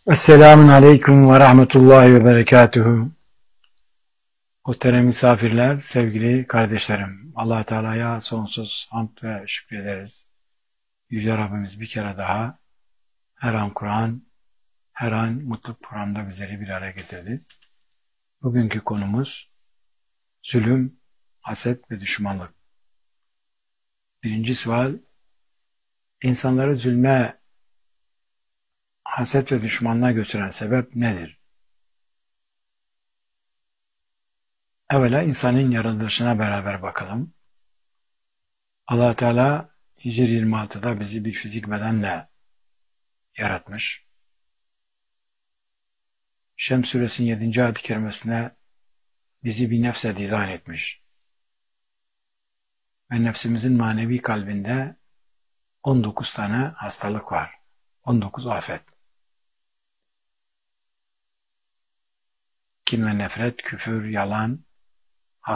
Esselamun Aleyküm ve Rahmetullahi ve Berekatuhu. Muhterem misafirler, sevgili kardeşlerim. Allah Teala'ya sonsuz hamd ve şükrederiz. Yüce Rabbimiz bir kere daha her an Kur'an, her an mutluluk programında bizleri bir araya getirdi. Bugünkü konumuz zulüm, haset ve düşmanlık. Birinci sual, insanları zulme, haset ve düşmanlığa götüren sebep nedir? Evvela insanın yaratılışına beraber bakalım. Allah Teala Hicr 26'da bizi bir fizik bedenle yaratmış. Şems suresinin 7. ayet-i kerimesine bizi bir nefse dizayn etmiş. Ve nefsimizin manevi kalbinde 19 tane hastalık var. 19 afet. Kin ve nefret, küfür, yalan,